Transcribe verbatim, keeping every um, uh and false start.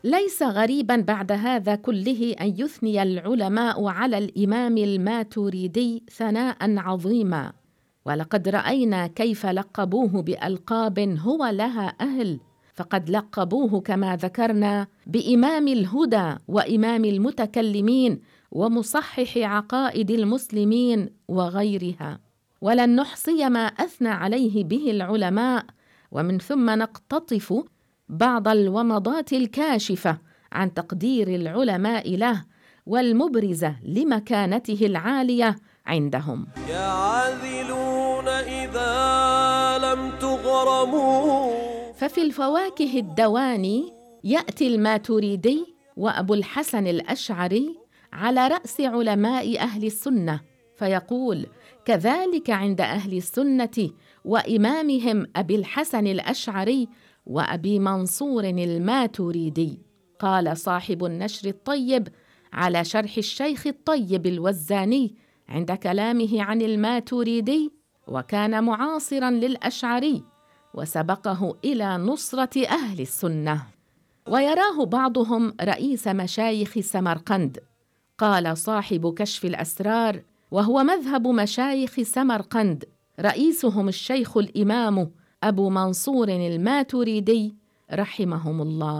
ليس غريباً بعد هذا كله أن يثني العلماء على الإمام الماتريدي ثناء عظيما، ولقد رأينا كيف لقبوه بألقاب هو لها أهل، فقد لقبوه كما ذكرنا بإمام الهدى وإمام المتكلمين ومصحح عقائد المسلمين وغيرها، ولن نحصي ما أثنى عليه به العلماء، ومن ثم نقتطف بعض الومضات الكاشفة عن تقدير العلماء له والمبرزة لمكانته العالية عندهم. يا عاذلون إذا لم تغرموا. ففي الفواكه الدواني يأتي الماتريدي وأبو الحسن الأشعري على رأس علماء أهل السنة، فيقول: كذلك عند أهل السنة وإمامهم أبي الحسن الأشعري وأبي منصور الماتريدي. قال صاحب النشر الطيب على شرح الشيخ الطيب الوزاني عند كلامه عن الماتريدي: وكان معاصراً للأشعري وسبقه إلى نصرة أهل السنة، ويراه بعضهم رئيس مشايخ سمرقند. قال صاحب كشف الأسرار: وهو مذهب مشايخ سمرقند، رئيسهم الشيخ الإمام أبو منصور الماتريدي رحمهم الله.